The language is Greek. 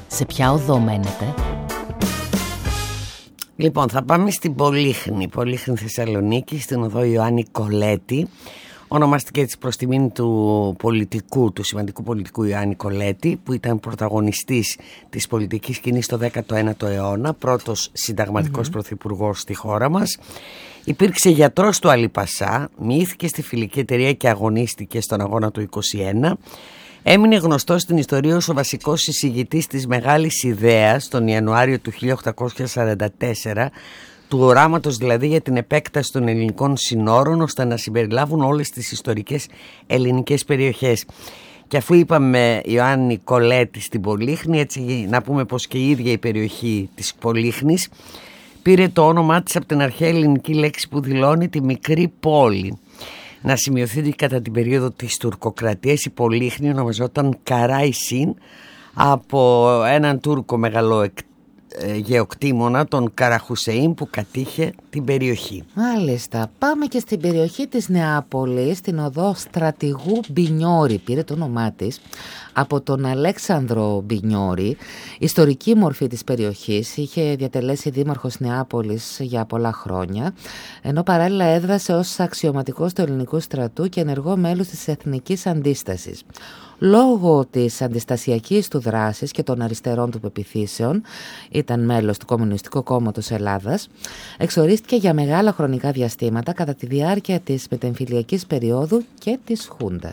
Σε ποια οδό μένετε? Λοιπόν, θα πάμε στην Πολύχνη Θεσσαλονίκη, στην οδό Ιωάννη Κολέτη. Ονομάστηκε έτσι προς τιμήν του σημαντικού πολιτικού Ιωάννη Κολέτη, που ήταν πρωταγωνιστής της πολιτικής σκηνής στο 19ο αιώνα, πρώτος συνταγματικός πρωθυπουργός στη χώρα μας. Υπήρξε γιατρός του Αλή Πασά, μοιήθηκε στη φιλική εταιρεία και αγωνίστηκε στον αγώνα του 21. Έμεινε γνωστός στην ιστορία ως ο βασικός εισηγητής της Μεγάλης Ιδέας τον Ιανουάριο του 1844, του οράματος δηλαδή για την επέκταση των ελληνικών συνόρων ώστε να συμπεριλάβουν όλες τις ιστορικές ελληνικές περιοχές. Και αφού είπαμε Ιωάννη Κολέτη στην Πολύχνη, έτσι να πούμε πως και η ίδια η περιοχή της Πολύχνης πήρε το όνομά της από την αρχαία ελληνική λέξη που δηλώνει τη μικρή πόλη. Να σημειωθεί ότι κατά την περίοδο της τουρκοκρατίας η Πολύχνη ονομαζόταν Καράισιν από έναν Τούρκο γεωκτήμονα, τον Καραχουσεΐν, που κατήχε την περιοχή. Μάλιστα. Πάμε και στην περιοχή της Νεάπολης, στην οδό Στρατηγού Μπινιόρη. Πήρε το όνομά της από τον Αλέξανδρο Μπινιόρη, ιστορική μορφή της περιοχής. Είχε διατελέσει δήμαρχος Νεάπολης για πολλά χρόνια, ενώ παράλληλα έδρασε ως αξιωματικός του ελληνικού στρατού και ενεργό μέλος της Εθνικής Αντίστασης. Λόγω της αντιστασιακής του δράσης και των αριστερών του πεποιθήσεων, ήταν μέλος του Κομμουνιστικού Κόμματος Ελλάδας, εξορίστηκε για μεγάλα χρονικά διαστήματα κατά τη διάρκεια της μετεμφυλιακής περίοδου και της Χούντας.